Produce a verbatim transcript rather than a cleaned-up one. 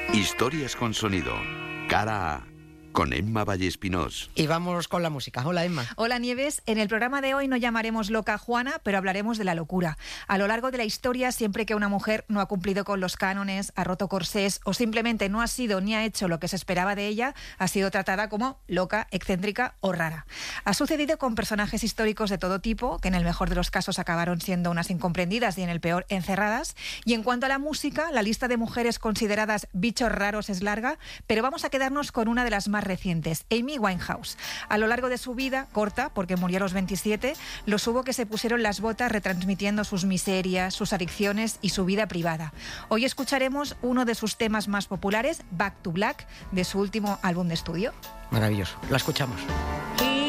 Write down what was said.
Historias con sonido. Cara A. Con Emma Vallespinós. Y vamos con la música. Hola, Emma. Hola, Nieves. En el programa de hoy no llamaremos loca a Juana, pero hablaremos de la locura. A lo largo de la historia, siempre que una mujer no ha cumplido con los cánones, ha roto corsés o simplemente no ha sido ni ha hecho lo que se esperaba de ella, ha sido tratada como loca, excéntrica o rara. Ha sucedido con personajes históricos de todo tipo, que en el mejor de los casos acabaron siendo unas incomprendidas y en el peor encerradas. Y en cuanto a la música, la lista de mujeres consideradas bichos raros es larga, pero vamos a quedarnos con una de las más recientes, Amy Winehouse. A lo largo de su vida, corta, porque murió a los veintisiete, los hubo que se pusieron las botas retransmitiendo sus miserias, sus adicciones y su vida privada. Hoy escucharemos uno de sus temas más populares, Back to Black, de su último álbum de estudio. Maravilloso. La escuchamos. Y